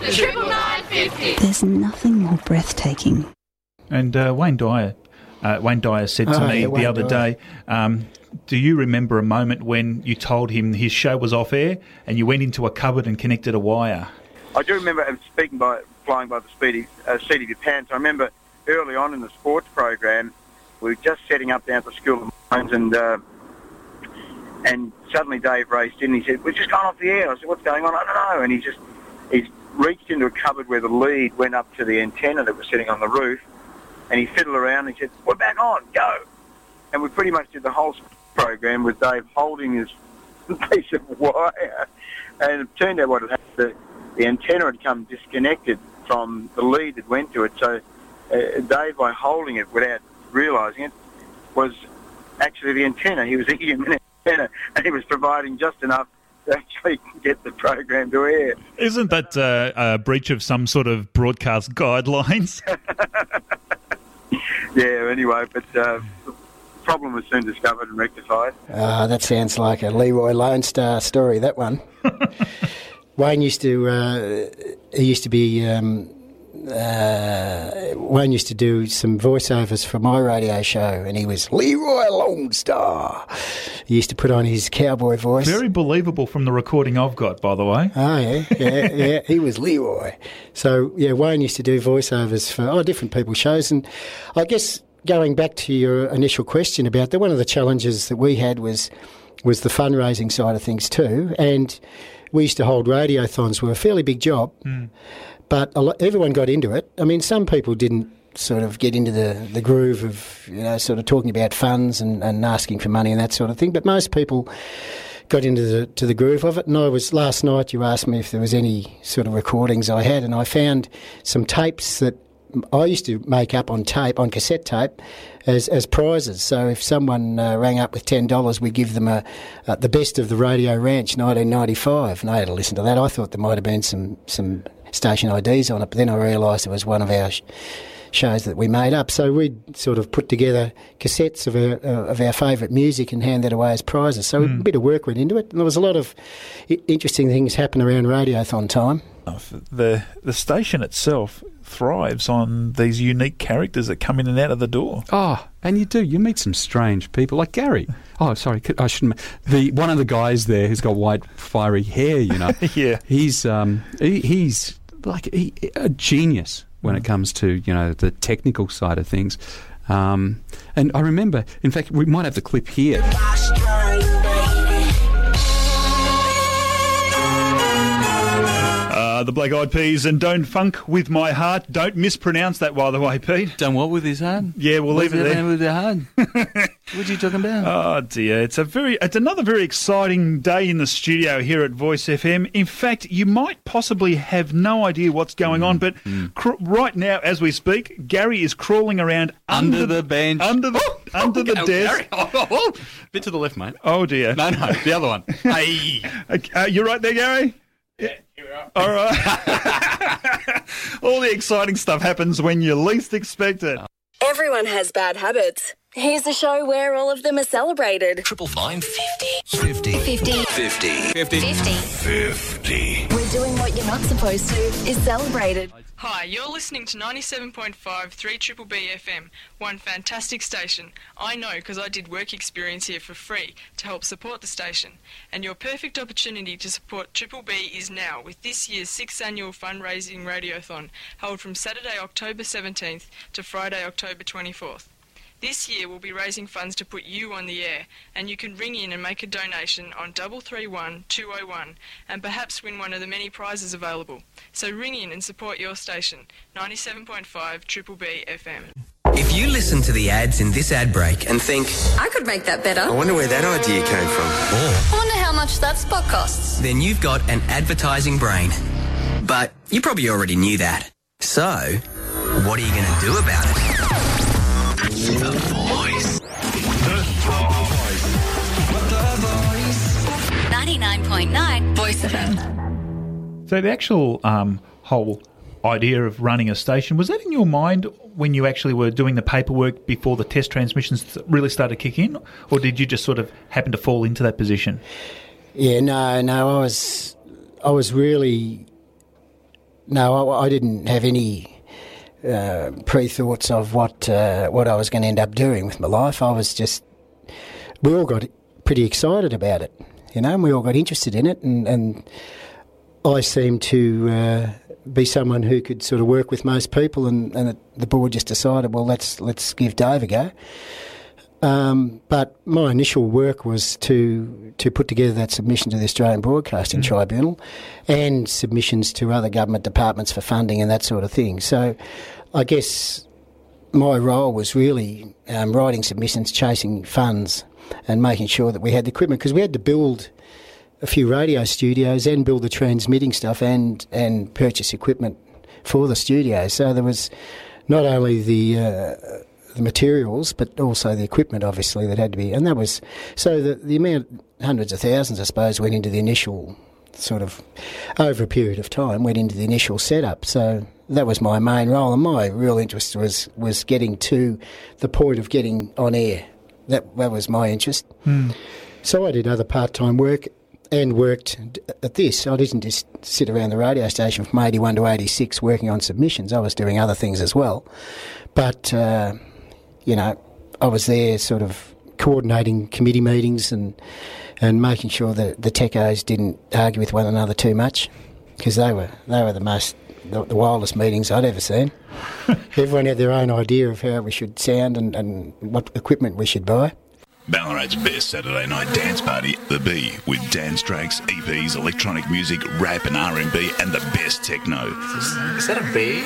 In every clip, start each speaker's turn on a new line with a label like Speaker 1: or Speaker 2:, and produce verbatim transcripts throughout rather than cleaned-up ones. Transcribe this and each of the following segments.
Speaker 1: Triple Nine Fifty.
Speaker 2: There's nothing more breathtaking.
Speaker 3: And uh, Wayne Dyer, uh, Wayne Dyer said to
Speaker 4: oh,
Speaker 3: me
Speaker 4: yeah,
Speaker 3: the other
Speaker 4: Dyer.
Speaker 3: day, um, do you remember a moment when you told him his show was off air and you went into a cupboard and connected a wire?
Speaker 5: I do remember um, speaking by flying by the speedy, uh, seat of your pants. I remember early on in the sports program, we were just setting up down at the School of Mines, and uh, and suddenly Dave raced in. He said, "We've just gone off the air." I said, "What's going on?" "I don't know." And he just he's reached into a cupboard where the lead went up to the antenna that was sitting on the roof, and he fiddled around and he said, "We're back on, go!" And we pretty much did the whole program with Dave holding his piece of wire, and it turned out what had happened. The, the antenna had come disconnected from the lead that went to it, so uh, Dave, by holding it without realising it, was actually the antenna. He was eating an antenna, and he was providing just enough to actually get the program to air.
Speaker 3: Isn't that uh, a breach of some sort of broadcast guidelines?
Speaker 5: Yeah, anyway, but uh, the problem was soon discovered and rectified.
Speaker 4: Ah, that sounds like a Leroy Lone Star story, that one. Wayne used to, uh, he used to be, um, uh, Wayne used to do some voiceovers for my radio show, and he was Leroy Lone Star. He used to put on his cowboy voice.
Speaker 3: Very believable from the recording I've got, by the way.
Speaker 4: Oh, yeah, yeah, yeah. He was Leroy. So, yeah, Wayne used to do voiceovers for oh, different people's shows. And I guess going back to your initial question about that, one of the challenges that we had was was the fundraising side of things too. And we used to hold radiothons, were a fairly big job, mm. but a lot, everyone got into it. I mean, some people didn't sort of get into the, the groove of, you know, sort of talking about funds and, and asking for money and that sort of thing, but most people got into the to the groove of it. And I was, last night you asked me if there was any sort of recordings I had, and I found some tapes that I used to make up on tape, on cassette tape, as as prizes. So if someone uh, rang up with ten dollars, we give them a uh, the best of the Radio Ranch nineteen ninety-five, and I had to listen to that. I thought there might have been some, some station I Ds on it, but then I realised it was one of our sh- shows that we made up. So we'd sort of put together cassettes of our, uh, of our favourite music and hand that away as prizes. So mm. a bit of work went into it, and there was a lot of I- interesting things happen around Radiothon time.
Speaker 3: The the station itself thrives on these unique characters that come in and out of the door.
Speaker 6: Oh, and you do. You meet some strange people, like Gary. Oh, sorry, I shouldn't. The one of the guys there who's got white, fiery hair. You know,
Speaker 3: yeah,
Speaker 6: he's um he, he's like he, a genius when mm. it comes to, you know, the technical side of things. Um, and I remember, in fact, we might have the clip here.
Speaker 3: Uh, the Black Eyed Peas and Don't Funk With My Heart. Don't mispronounce that, by the way, Pete.
Speaker 6: Done what with his heart?
Speaker 3: Yeah, we'll
Speaker 6: What's
Speaker 3: leave it there.
Speaker 6: With the heart? What are you talking about?
Speaker 3: Oh dear, it's a very, it's another very exciting day in the studio here at Voice F M. In fact, you might possibly have no idea what's going mm. on, but mm. cr- right now, as we speak, Gary is crawling around
Speaker 6: under,
Speaker 3: under
Speaker 6: the bench,
Speaker 3: under the
Speaker 6: oh,
Speaker 3: under
Speaker 6: oh,
Speaker 3: the
Speaker 6: oh,
Speaker 3: desk.
Speaker 6: Oh, oh, oh. Bit to the left, mate.
Speaker 3: Oh dear.
Speaker 6: No, no, the other one. Hey,
Speaker 3: uh, you're right there, Gary.
Speaker 6: Yeah.
Speaker 3: All right. All the exciting stuff happens when you least expect it.
Speaker 7: Everyone has bad habits. Here's a show where all of them are celebrated.
Speaker 8: Triple nine fifty. Fifty.
Speaker 7: Fifty.
Speaker 8: Fifty.
Speaker 7: Fifty. Fifty.
Speaker 8: Fifty.
Speaker 7: We're doing what you're not supposed to is celebrated.
Speaker 9: Hi, you're listening to ninety-seven point five three Triple B F M, one fantastic station. I know because I did work experience here for free to help support the station. And your perfect opportunity to support Triple B is now with this year's sixth annual fundraising radiothon held from Saturday, October seventeenth to Friday, October twenty-fourth. This year we'll be raising funds to put you on the air, and you can ring in and make a donation on double three one two oh one and perhaps win one of the many prizes available. So ring in and support your station, ninety-seven point five Triple B F M.
Speaker 8: If you listen to the ads in this ad break and think,
Speaker 7: I could make that better.
Speaker 8: I wonder where that idea came from. Or,
Speaker 7: I wonder how much that spot costs.
Speaker 8: Then you've got an advertising brain. But you probably already knew that. So, what are you going to do about it? The Voice. The Voice.
Speaker 7: The Voice. ninety-nine point nine Voice F M.
Speaker 3: So the actual um, whole idea of running a station, was that in your mind when you actually were doing the paperwork before the test transmissions really started to kick in? Or did you just sort of happen to fall into that position?
Speaker 4: Yeah, no, no, I was, I was really no, I, I didn't have any uh, pre-thoughts of what uh, what I was going to end up doing with my life. I was just, we all got pretty excited about it, you know, and we all got interested in it, and, and I seemed to uh, be someone who could sort of work with most people, and, and it, the board just decided, well, let's let's give Dave a go. Um, but my initial work was to to put together that submission to the Australian Broadcasting mm-hmm. Tribunal and submissions to other government departments for funding and that sort of thing. So I guess my role was really um, writing submissions, chasing funds and making sure that we had the equipment, because we had to build a few radio studios and build the transmitting stuff and, and purchase equipment for the studios. So there was not only the... Uh, the materials, but also the equipment, obviously, that had to be, and that was, so the, the amount, hundreds of thousands, I suppose, went into the initial sort of, over a period of time, went into the initial setup. So that was my main role, and my real interest was, was getting to the point of getting on air. That, that was my interest. Mm. So I did other part-time work and worked at this. I didn't just sit around the radio station from eighty-one to eighty-six working on submissions. I was doing other things as well. But... Uh, You know, I was there sort of coordinating committee meetings and and making sure that the techos didn't argue with one another too much, because they were they were the most the, the wildest meetings I'd ever seen. Everyone had their own idea of how we should sound and, and what equipment we should buy.
Speaker 1: Ballarat's best Saturday night dance party, The B, with dance tracks, E Ps, electronic music, rap and R and B, and the best techno.
Speaker 8: Is, is that a B?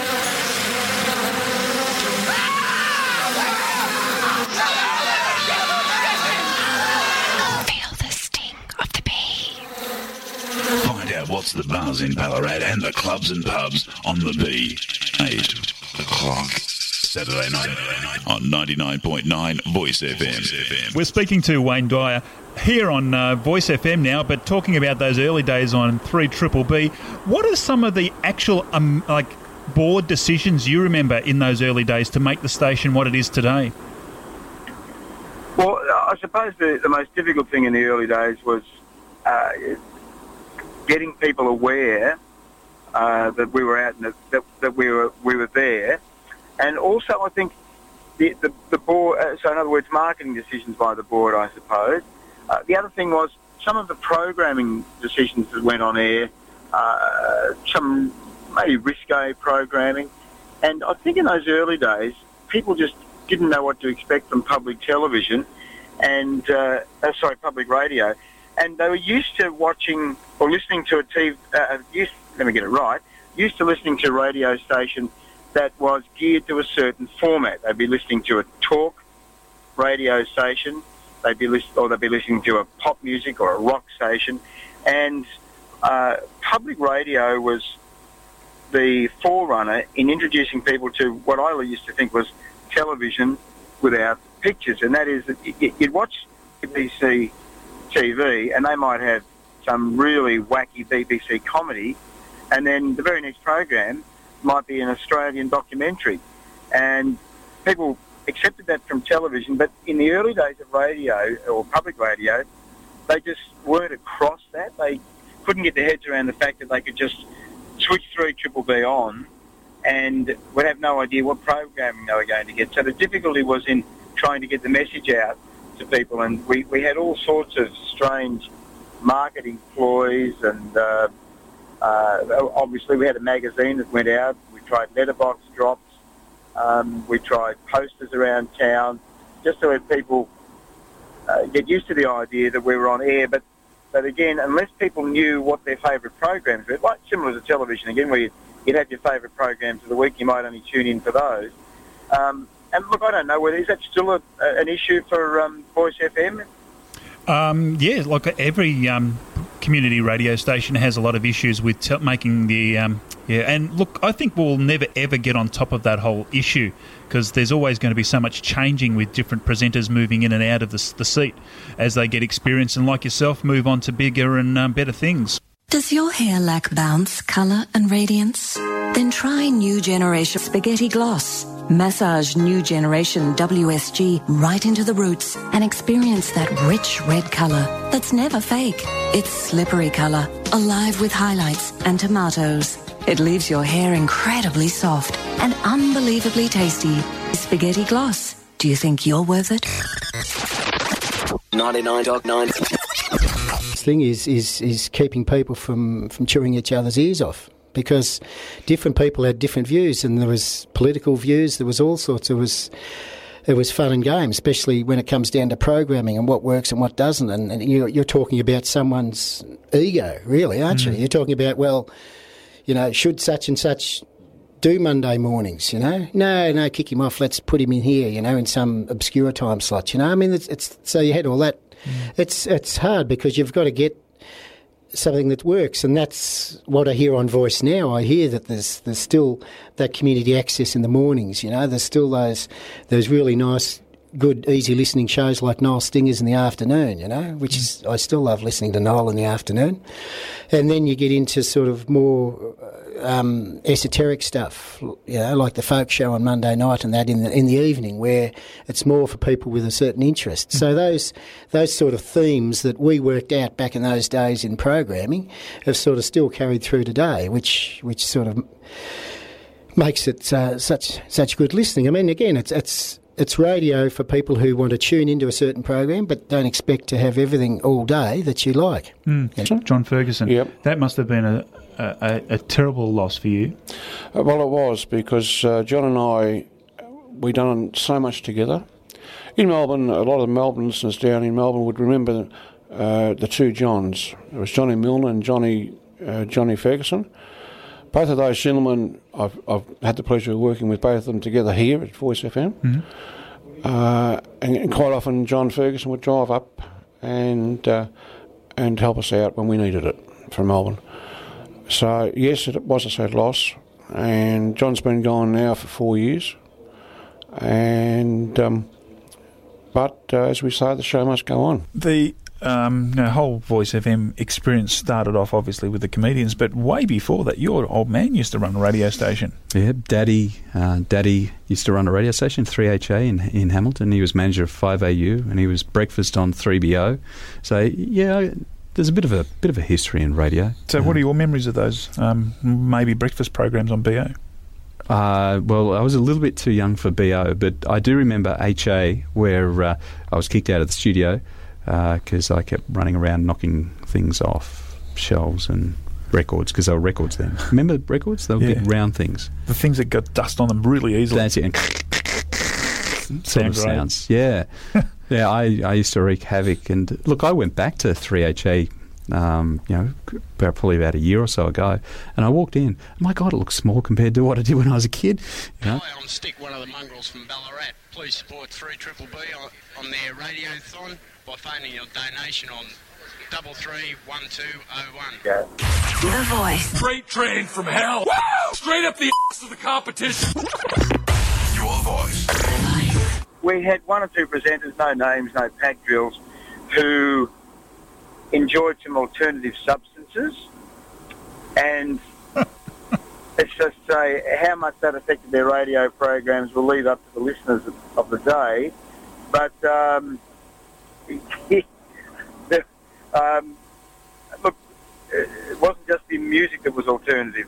Speaker 1: What's the buzz in Ballarat and the clubs and pubs on the B? Eight o'clock Saturday night on ninety-nine point nine Voice F M.
Speaker 3: We're speaking to Wayne Dyer here on uh, Voice F M now, but talking about those early days on three Triple B. What are some of the actual um, like board decisions you remember in those early days to make the station what it is today?
Speaker 5: Well, I suppose the, the most difficult thing in the early days was Uh, getting people aware uh, that we were out and that, that, that we were we were there, and also I think the the, the board. Uh, so in other words, marketing decisions by the board, I suppose. Uh, the other thing was some of the programming decisions that went on air, uh, some maybe risque programming, and I think in those early days people just didn't know what to expect from public television, and uh, uh, sorry, public radio. And they were used to watching or listening to a T V, uh, used, let me get it right, used to listening to a radio station that was geared to a certain format. They'd be listening to a talk radio station, they'd be list- or they'd be listening to a pop music or a rock station, and uh, public radio was the forerunner in introducing people to what I used to think was television without pictures, and that is that you'd watch B B C T V, and they might have some really wacky B B C comedy, and then the very next program might be an Australian documentary. And people accepted that from television, but in the early days of radio, or public radio, they just weren't across that. They couldn't get their heads around the fact that they could just switch three Triple B on and would have no idea what programming they were going to get. So the difficulty was in trying to get the message out to people, and we, we had all sorts of strange marketing ploys, and uh, uh, obviously we had a magazine that went out. We tried letterbox drops, um, we tried posters around town, just to have people uh, get used to the idea that we were on air. But but again, unless people knew what their favourite programs were, like similar to television again, where you'd, you'd have your favourite programs of the week, you might only tune in for those. Um, And look, I don't know whether is that still a, an issue for um, Voice F M?
Speaker 3: Um, yeah, like every um, community radio station has a lot of issues with t- making the um, yeah. And look, I think we'll never ever get on top of that whole issue, because there's always going to be so much changing with different presenters moving in and out of the, the seat as they get experience, and like yourself, move on to bigger and um, better things.
Speaker 10: Does your hair lack bounce, colour and radiance? Then try New Generation Spaghetti Gloss. Massage New Generation W S G right into the roots and experience that rich red colour that's never fake. It's slippery colour, alive with highlights and tomatoes. It leaves your hair incredibly soft and unbelievably tasty. Spaghetti Gloss. Do you think you're worth it?
Speaker 8: ninety-nine point nine
Speaker 4: Thing is, is, is keeping people from, from chewing each other's ears off, because different people had different views, and there was political views, there was all sorts. It was it was fun and games, especially when it comes down to programming and what works and what doesn't. And, and you're, you're talking about someone's ego, really, aren't mm. you? You're talking about, well, you know, should such and such do Monday mornings, you know? No, no, kick him off. Let's put him in here, you know, in some obscure time slot, you know? I mean, it's, it's so you had all that. Mm. It's it's hard because you've got to get something that works, and that's what I hear on Voice now. I hear that there's there's still that community access in the mornings, you know? There's still those those really nice, good, easy listening shows like Noel Stingers in the afternoon, you know, which is, I still love listening to Noel in the afternoon. And then you get into sort of more um, esoteric stuff, you know, like the folk show on Monday night and that in the in the evening, where it's more for people with a certain interest. Mm. So those those sort of themes that we worked out back in those days in programming have sort of still carried through today, which which sort of makes it uh, such such good listening. I mean, again, it's it's it's radio for people who want to tune into a certain program but don't expect to have everything all day that you like.
Speaker 3: Mm.
Speaker 4: Yeah.
Speaker 3: John Ferguson,
Speaker 11: yep.
Speaker 3: That must have been a, a, a terrible loss for you.
Speaker 11: Uh, well, it was, because uh, John and I, we done so much together. In Melbourne, a lot of the Melbourne listeners down in Melbourne would remember uh, the two Johns. It was Johnny Milner and Johnny uh, Johnny Ferguson. Both of those gentlemen, I've, I've had the pleasure of working with both of them together here at Voice F M.
Speaker 3: Mm-hmm.
Speaker 11: Uh, and, and quite often John Ferguson would drive up and uh, and help us out when we needed it from Melbourne. So, yes, it was a sad loss. And John's been gone now for four years. And, um, but uh, as we say, the show must go on.
Speaker 3: The Um, you know, whole Voice F M experience started off obviously with the comedians, but way before that, your old man used to run a radio station.
Speaker 6: Yeah, Daddy, uh, Daddy used to run a radio station, three H A in in Hamilton. He was manager of five A U, and he was breakfast on three B O. So yeah, there's a bit of a bit of a history in radio.
Speaker 3: So, um, what are your memories of those um, maybe breakfast programs on B O?
Speaker 6: Uh, well, I was a little bit too young for B O, but I do remember H A, where uh, I was kicked out of the studio because uh, I kept running around knocking things off shelves and records, because they were records then. Remember records? They were yeah. big round things.
Speaker 3: The things that got dust on them really easily.
Speaker 6: That's it. And sort of sounds. Yeah. yeah, I, I used to wreak havoc. And look, I went back to three H A, um, you know, about, probably about a year or so ago, and I walked in. My God, it looks small compared to what I did when I was a kid. You know?
Speaker 12: Hi, I'm Stick, one of the mongrels from Ballarat. Please support three triple B on, on their radiothon by phoning your donation on double three one two oh one.
Speaker 10: The Voice.
Speaker 13: Straight train from hell. Woo! Straight up the ass of the competition.
Speaker 1: Your Voice.
Speaker 5: We had one or two presenters, no names, no pack drills, who enjoyed some alternative substances, and let's just say how much that affected their radio programs will leave up to the listeners of the day. But um, the, um, look, it wasn't just the music that was alternative.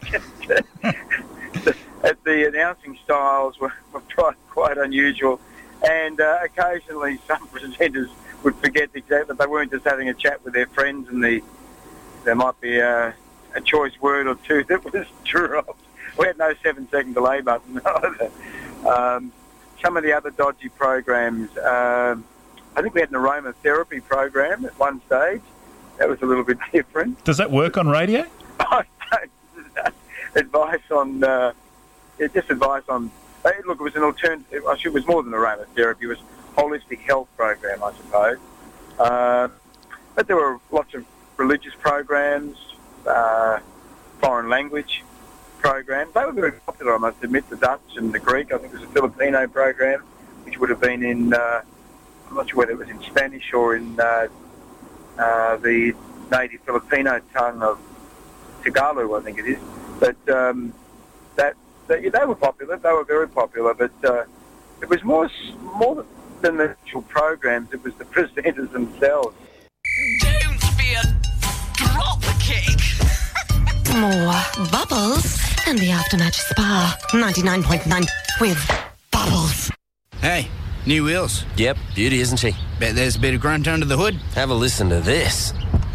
Speaker 5: The announcing styles were, were quite unusual, and uh, occasionally some presenters would forget exactly that they weren't just having a chat with their friends, and the there might be a, a choice word or two that was dropped. We had no seven-second delay button either. Um, some of the other dodgy programs, um, I think we had an aromatherapy program at one stage. That was a little bit different.
Speaker 3: Does that work on radio?
Speaker 5: I don't know. Advice on, uh, yeah, just advice on, uh, look, it was an alternative, it was more than aromatherapy, it was a holistic health program, I suppose. Uh, but there were lots of religious programs, uh, foreign language programs. They were very popular, I must admit, the Dutch and the Greek. I think there was a Filipino program, which would have been in, uh, I'm not sure whether it was in Spanish or in uh, uh, the native Filipino tongue of Tagalog, I think it is. But um, that, that yeah, they were popular. They were very popular. But uh, it was more more than the actual programs. It was the presenters themselves.
Speaker 12: Don't be a drop kick.
Speaker 14: More bubbles and the Aftermatch Spa. ninety-nine point nine with bubbles.
Speaker 15: Hey, new wheels.
Speaker 16: Yep, beauty, isn't she?
Speaker 15: Bet there's a bit of grunt under the hood.
Speaker 16: Have a listen to this.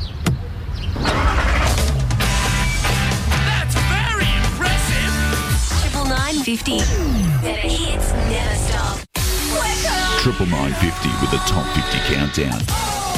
Speaker 13: That's very impressive.
Speaker 14: Triple nine fifty. Better hits never stop.
Speaker 1: Triple nine fifty with the top fifty countdown.